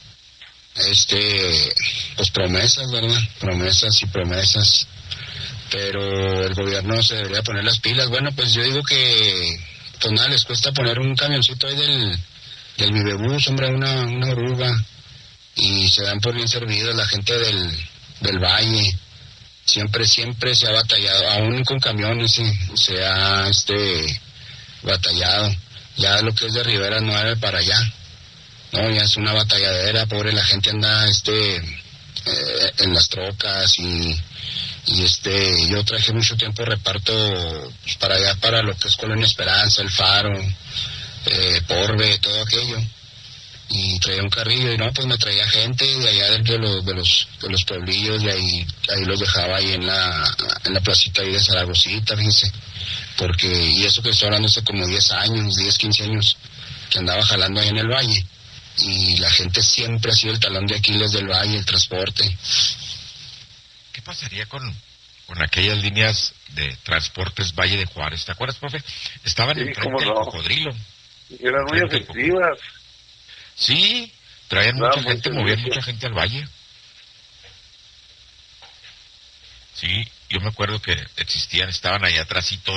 Pues promesas, ¿verdad? Promesas. Pero el gobierno se debería poner las pilas. Bueno, pues yo digo que, pues nada, les cuesta poner un camioncito ahí del Vivebús, hombre, una oruga, y se dan por bien servidos la gente del Valle. Siempre se ha batallado, aún con camiones se ha batallado. Ya lo que es de Rivera 9 para allá, no, ya es una batalladera, pobre, la gente anda en las trocas y yo traje mucho tiempo reparto pues, para allá, para lo que es Colonia Esperanza, El Faro, Porve, todo aquello, y traía un carrillo y no, pues me traía gente de allá de los pueblillos, y ahí los dejaba ahí en la placita ahí de Zaragozita, fíjense, porque, y eso que estoy hablando hace como 10, 15 años que andaba jalando ahí en el Valle, y la gente siempre ha sido el talón de Aquiles del Valle, el transporte. ¿Qué pasaría con aquellas líneas de transportes Valle de Juárez? ¿Te acuerdas, profe? Estaban enfrente del Cocodrilo. Eran muy efectivas. Sí, traían mucha gente, movían mucha gente al Valle. Sí, yo me acuerdo que estaban allá atrásito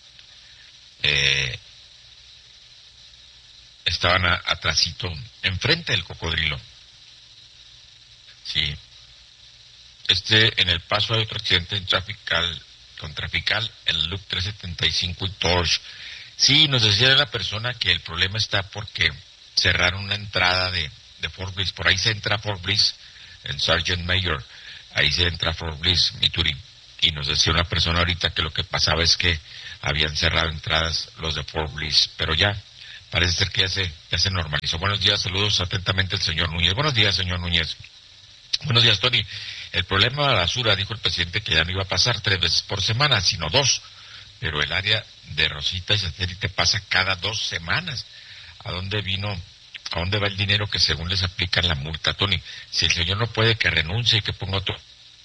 estaban atrásito, enfrente del Cocodrilo. Sí. En El Paso hay otro accidente en con Trafical, el Loop 375 y Torch. Sí, nos decía la persona que el problema está porque cerraron una entrada de Fort Bliss. Por ahí se entra Fort Bliss en Sargent Mayor. Ahí se entra Fort Bliss, Missouri. Y nos decía una persona ahorita que lo que pasaba es que habían cerrado entradas los de Fort Bliss. Pero ya, parece ser que ya se normalizó. Buenos días, saludos atentamente el señor Núñez. Buenos días, señor Núñez. Buenos días, Tony. El problema de la basura, dijo el presidente, que ya no iba a pasar 3 veces por semana, sino 2. Pero el área de Rosita y Satélite pasa cada 2 semanas. ¿A dónde va el dinero que según les aplican la multa, Tony? Si el señor no puede, que renuncie y que ponga otro.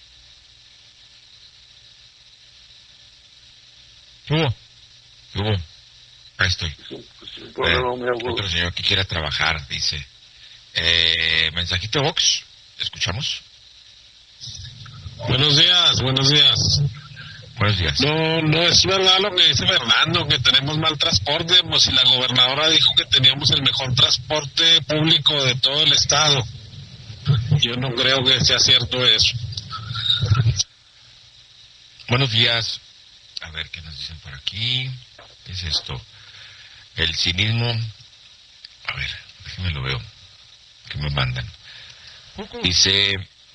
¿Qué hubo? Ahí estoy. Otro señor que quiera trabajar, dice. Mensajito Vox, ¿escuchamos? Buenos días. Buenos días. No es verdad lo que dice Fernando, que tenemos mal transporte, pues si la gobernadora dijo que teníamos el mejor transporte público de todo el estado. Yo no creo que sea cierto eso. Buenos días. A ver, ¿qué nos dicen por aquí? ¿Qué es esto? El cinismo. A ver, déjenme lo veo. ¿Qué me mandan? Dice...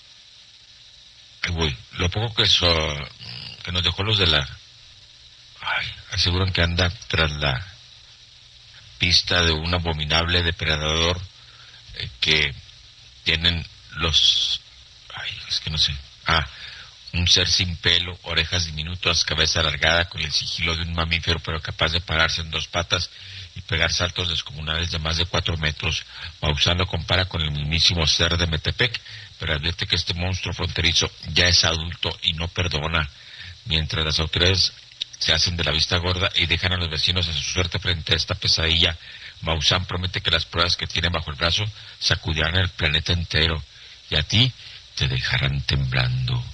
lo poco que nos dejó los de la... aseguran que anda tras la pista de un abominable depredador que tienen los... es que no sé... un ser sin pelo, orejas diminutas, cabeza alargada, con el sigilo de un mamífero, pero capaz de pararse en 2 patas y pegar saltos descomunales de más de 4 metros. Maussan lo compara con el mismísimo ser de Metepec, pero advierte que este monstruo fronterizo ya es adulto y no perdona. Mientras las autoridades se hacen de la vista gorda y dejan a los vecinos a su suerte frente a esta pesadilla, Maussan promete que las pruebas que tiene bajo el brazo sacudirán el planeta entero y a ti te dejarán temblando.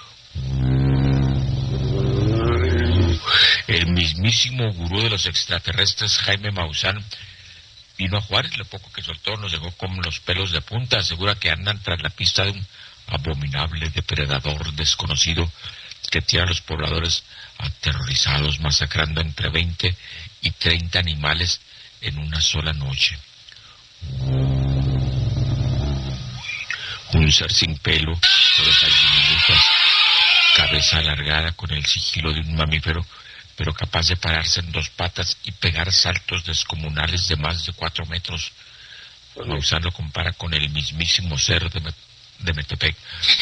El mismísimo gurú de los extraterrestres, Jaime Maussan, vino a Juárez. Lo poco que soltó nos dejó con los pelos de punta. Asegura que andan tras la pista de un abominable depredador desconocido que tiene a los pobladores aterrorizados, masacrando entre 20 y 30 animales en una sola noche. Un ser sin pelo, orejas diminutas, cabeza alargada, con el sigilo de un mamífero, pero capaz de pararse en 2 patas y pegar saltos descomunales de más de 4 metros. Maussan lo compara con el mismísimo ser de Metepec.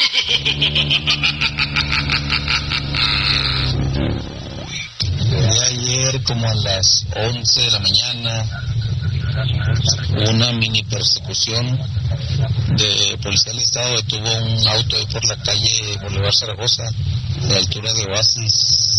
Ayer, como a las 11 de la mañana, una mini persecución de policía del estado detuvo un auto ahí por la calle Boulevard Zaragoza, a la altura de Oasis.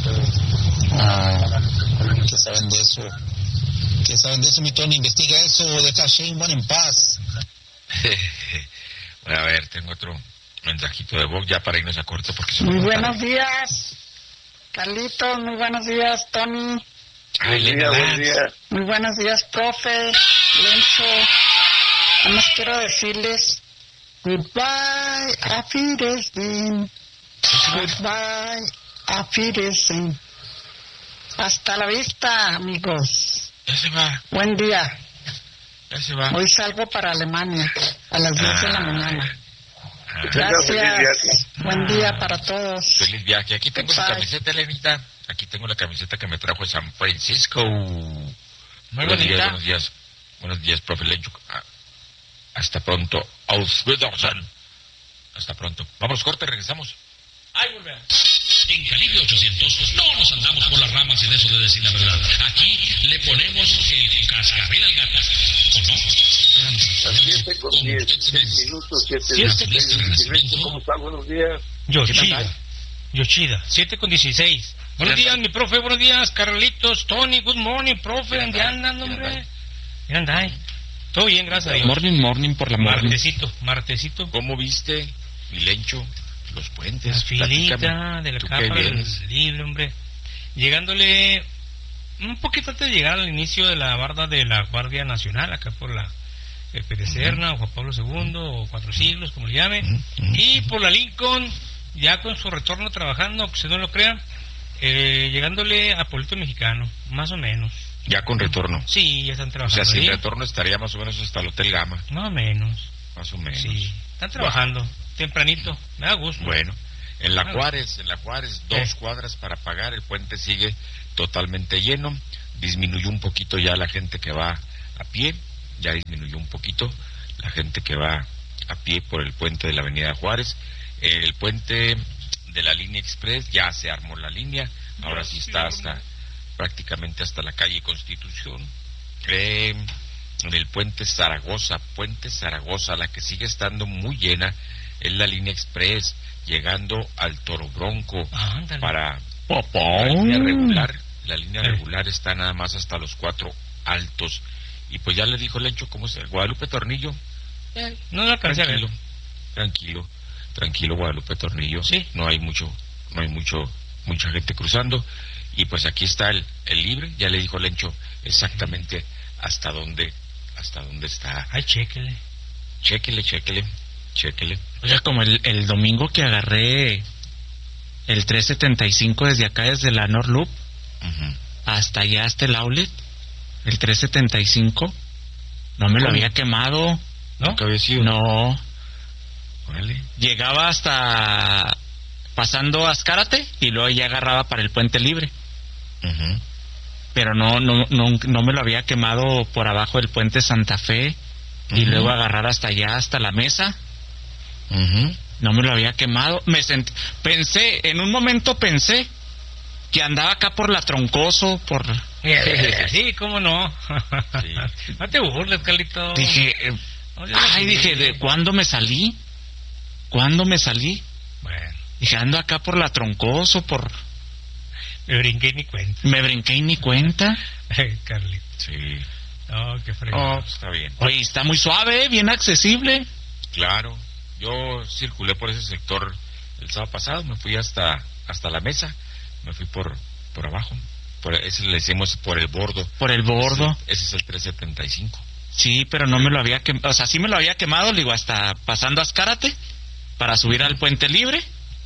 ¿Qué saben de eso? ¿Qué saben de eso, mi Tony? Investiga eso o deja a Sheinbaum en paz. Bueno, a ver, tengo otro mensajito de voz ya para irnos a corto porque... Muy buenos días, Carlitos, muy buenos días, Tony. Buen día. Muy buenos días, profe, Lencho. Nada más quiero decirles goodbye, auf Wiedersehen. Goodbye, auf Wiedersehen. Hasta la vista, amigos. Ya se va. Buen día. Ya se va. Hoy salgo para Alemania a las 10 de la mañana. Gracias. Buen día para todos. Feliz viaje. Aquí tengo su camiseta, Elenita. Aquí tengo la camiseta que me trajo de San Francisco. Muy bonita. Buenos días, profe Lencho. Hasta pronto. Auf Wiedersehen. Hasta pronto. Vamos, corte, regresamos. ¡Ay, volver! En Calibre 800 no nos andamos por las ramas en eso de decir la verdad. Aquí le ponemos el cascabel al gato. ¿O no? 7 con 10 minutos, 7 ¿Cómo está? Buenos días. Yoshida, 7 con 16. Buenos días, mi profe, buenos días, Carlitos, Tony, good morning, profe, ¿dónde andan, hombre? ¿Dónde andan? Todo bien, gracias a Dios. Morning por la morning. Martesito. ¿Cómo viste, Milencho, los puentes? La filita de la capa del libre, hombre. Llegándole un poquito antes de llegar al inicio de la barda de la Guardia Nacional, acá por la Pérez Serna, o Juan Pablo II, o Cuatro Siglos, como le llamen, y por la Lincoln, ya con su retorno trabajando, aunque usted no lo crea, Llegándole a Pueblito Mexicano, más o menos. Ya con retorno. Sí, ya están trabajando. O sea, sin ahí. retorno estaría más o menos hasta el Hotel Gama. Más o menos. Más o menos. Sí, están trabajando tempranito, me da gusto. Bueno, en la Juárez, 2 cuadras para pagar, el puente sigue totalmente lleno, disminuyó un poquito ya la gente que va a pie, ya disminuyó un poquito la gente que va a pie por el puente de la Avenida Juárez. El puente de la línea Express ya se armó la línea, ahora sí está prácticamente hasta la calle Constitución. Del puente Zaragoza, la que sigue estando muy llena es la línea Express, llegando al Toro Bronco. Para la línea regular. La línea regular está nada más hasta los 4 Altos. Y pues ya le dijo Lencho cómo es el Guadalupe Tornillo. No lo alcancé a ver. Tranquilo, Guadalupe Tornillo. Sí. No hay mucha gente cruzando. Y pues aquí está el libre. Ya le dijo Lencho exactamente hasta dónde está. Ay, chéquele. O sea, como el domingo que agarré el 375 desde acá, desde la North Loop, hasta allá, hasta el outlet, el 375, no me lo había quemado. ¿No? ¿Nunca había sido? No. Órale. Llegaba hasta pasando Azcárate y luego ya agarraba para el Puente Libre. Pero no me lo había quemado por abajo del Puente Santa Fe y luego agarrar hasta allá, hasta la Mesa. No me lo había quemado. En un momento pensé que andaba acá por la Troncoso, por... Sí, cómo no. Sí. No te burles, Carlito. Dije, ¿de cuándo me salí? Bueno. Dije, ando acá por la Troncoso, por... Me brinqué y ni cuenta. Carlito. Sí. Oh, qué fregado. Está bien. Oye, está muy suave, bien accesible. Claro. Yo circulé por ese sector el sábado pasado, me fui hasta la Mesa, me fui por abajo. Ese le decimos por el bordo. Por el bordo. Ese es el 375. Sí, pero no me lo había quemado. O sea, sí me lo había quemado, digo, hasta pasando Azcárate para subir al Puente Libre.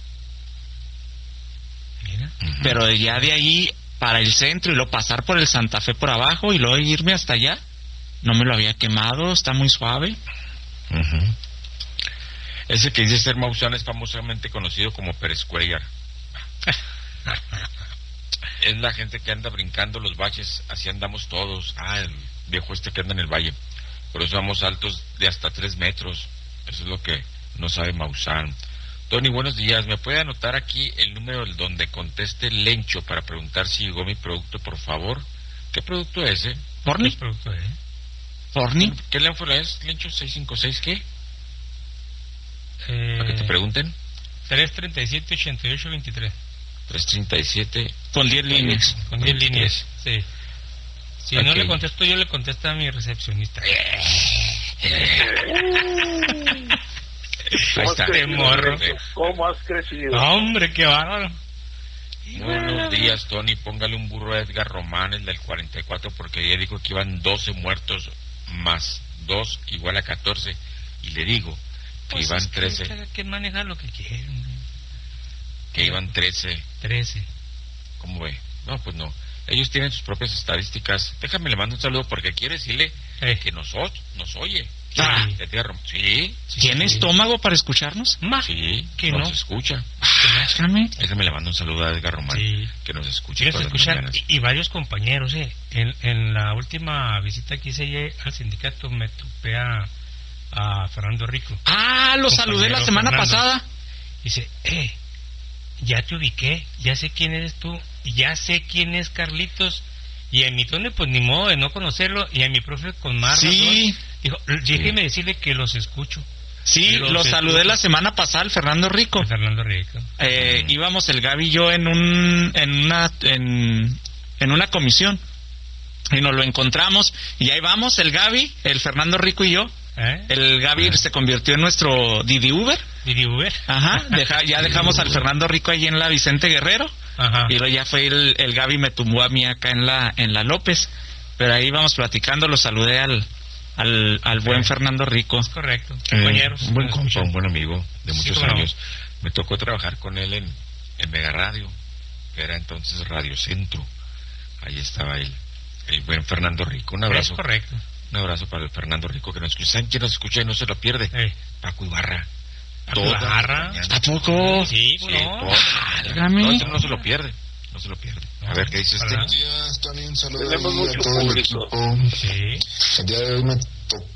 Mira. Pero ya de ahí para el centro y luego pasar por el Santa Fe por abajo y luego irme hasta allá, no me lo había quemado, está muy suave. Ese que dice ser Maussan es famosamente conocido como Pérez Cuellar. Es la gente que anda brincando los baches, así andamos todos. El viejo que anda en el valle. Por eso vamos altos de hasta 3 metros. Eso es lo que no sabe Maussan. Tony, buenos días. ¿Me puede anotar aquí el número donde conteste Lencho para preguntar si llegó mi producto, por favor? ¿Qué producto es ese? ¿Forni? ¿Qué producto es? ¿Forni? ¿Qué teléfono es, Lencho? ¿656 qué? Para que te pregunten. 337-8823. 337. Con 10 líneas. Con 10 líneas, sí. Si no le contesto, yo le contesto a mi recepcionista. ¿Cómo has crecido? Hombre, qué bárbaro. Buenos días, Tony. Póngale un burro a Edgar Román, el del 44, porque ya dijo que iban 12 muertos más 2 igual a 14. Y le digo que pues iban 13. Cada quien maneja lo que quiere. Que iban 13. 13. ¿Cómo ve? No, pues no. Ellos tienen sus propias estadísticas. Déjame le mando un saludo porque quiere decirle que nos oye. Sí. ¿Tiene estómago para escucharnos? Sí, que nos escucha. Déjame le mando un saludo a Edgar Román, que nos escucha. Nos escuchan y varios compañeros. En la última visita que hice al sindicato me topé a Fernando Rico. Lo saludé la semana pasada. Dice, ya te ubiqué, ya sé quién eres tú, ya sé quién es Carlitos. Y a mi Tone, pues ni modo de no conocerlo. Y a mi profe con más razón. Dijo, déjeme decirle que los escucho. Sí, lo saludé la semana pasada, el Fernando Rico. Íbamos el Gaby y yo en una comisión. Y nos lo encontramos. Y ahí vamos, el Gaby, el Fernando Rico y yo. El Gaby se convirtió en nuestro Didi Uber. Didi Uber. Ajá, ya dejamos al Fernando Rico ahí en la Vicente Guerrero. Ajá. Y luego ya fue el Gaby me tumbó a mí acá en la López. Pero ahí íbamos platicando, lo saludé al buen Fernando Rico. Es correcto, compañeros. Un buen compa, un buen amigo de muchos años. Me tocó trabajar con él en Mega Radio. que era entonces Radio Centro. Ahí estaba el buen Fernando Rico. Un abrazo. Es correcto. Un abrazo para el Fernando Rico que nos escucha. ¿Saben quién nos escucha y no se lo pierde? Paco Ibarra. ¿Paco Ibarra? ¿A poco? Sí, sí, no. No se lo pierde. No se lo pierde. A ver, ¿qué dice usted? Buenos días, Tony. Un saludo Tenemos a mucho todo el público. equipo. Sí. El día de hoy me tocó